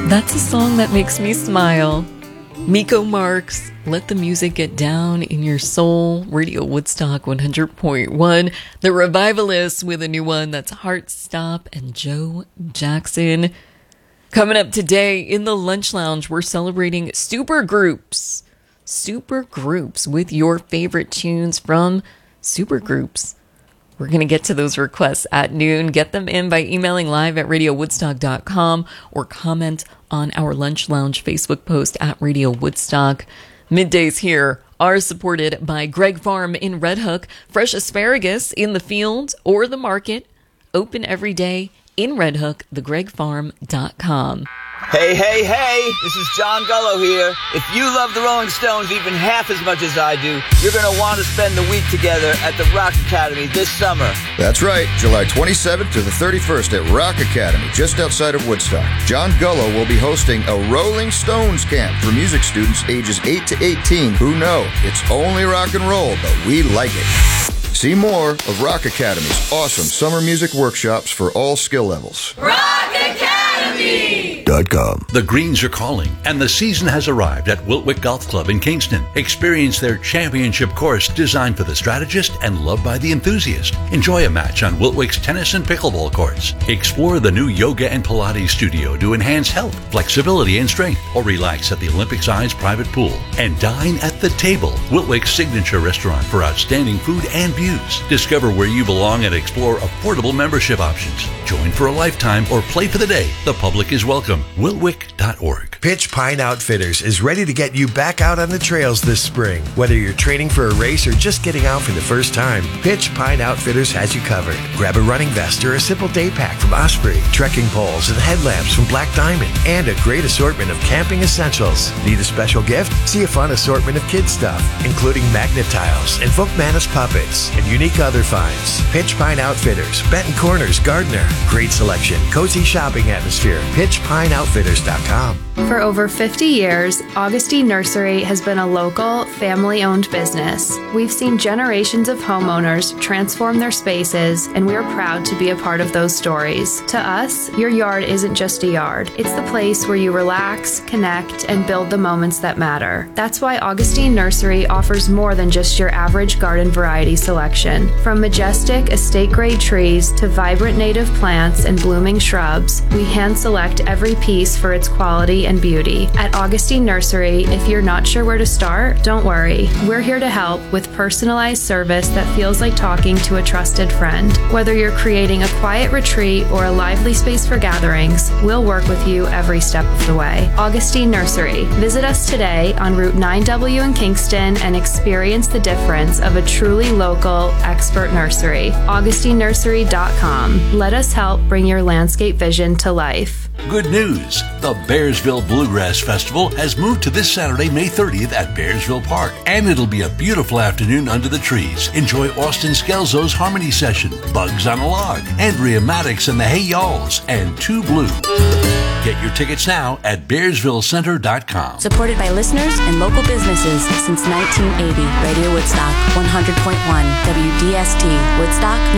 That's a song that makes me smile. Miko Marks, Let the Music Get Down in Your Soul, Radio Woodstock 100.1. The Revivalists with a new one, that's Heart Stop and Joe Jackson. Coming up today in the Lunch Lounge, we're celebrating supergroups. Supergroups with your favorite tunes from supergroups. We're going to get to those requests at noon. Get them in by emailing live@radiowoodstock.com or comment on our Lunch Lounge Facebook post at Radio Woodstock. Middays here are supported by Greg Farm in Red Hook. Fresh asparagus in the field or the market. Open every day in Red Hook, thegregfarm.com. Hey, hey, hey, this is John Gullo here. If you love the Rolling Stones even half as much as I do, you're going to want to spend the week together at the Rock Academy this summer. That's right, July 27th to the 31st at Rock Academy, just outside of Woodstock. John Gullo will be hosting a Rolling Stones camp for music students ages 8 to 18 who know it's only rock and roll, but we like it. See more of Rock Academy's awesome summer music workshops for all skill levels. Rock Academy! The Greens are calling, and the season has arrived at Wiltwick Golf Club in Kingston. Experience their championship course designed for the strategist and loved by the enthusiast. Enjoy a match on Wiltwick's tennis and pickleball courts. Explore the new yoga and Pilates studio to enhance health, flexibility, and strength, or relax at the Olympic Size private pool. And dine at the table, Wiltwick's signature restaurant for outstanding food and views. Discover where you belong and explore affordable membership options. Join for a lifetime or play for the day. The public is welcome. Wiltwick.org. Pitch Pine Outfitters is ready to get you back out on the trails this spring. Whether you're training for a race or just getting out for the first time, Pitch Pine Outfitters has you covered. Grab a running vest or a simple day pack from Osprey, trekking poles and headlamps from Black Diamond, and a great assortment of camping essentials. Need a special gift? See a fun assortment of kid stuff, including magnet tiles and Folkmanis puppets and unique other finds. Pitch Pine Outfitters, Benton Corners, Gardner. Great selection, cozy shopping atmosphere. PitchPineOutfitters.com. For over 50 years, Augustine Nursery has been a local, family-owned business. We've seen generations of homeowners transform their spaces, and we're proud to be a part of those stories. To us, your yard isn't just a yard. It's the place where you relax, connect, and build the moments that matter. That's why Augustine Nursery offers more than just your average garden variety selection. From majestic estate-grade trees to vibrant native plants and blooming shrubs, we hand-select every piece for its quality and beauty. At Augustine Nursery, if you're not sure where to start, don't worry. We're here to help with personalized service that feels like talking to a trusted friend. Whether you're creating a quiet retreat or a lively space for gatherings, we'll work with you every step of the way. Augustine Nursery. Visit us today on Route 9W in Kingston and experience the difference of a truly local, expert nursery. AugustineNursery.com. Let us help bring your landscape vision to life. Good news! The Bearsville Bluegrass Festival has moved to this Saturday, May 30th at Bearsville Park, and it'll be a beautiful afternoon under the trees. Enjoy Austin Skelzo's Harmony Session, Bugs on a Log, Andrea Maddox and the Hey Y'alls, and Two Blue. Get your tickets now at BearsvilleCenter.com. Supported by listeners and local businesses since 1980. Radio Woodstock 100.1 WDST Woodstock,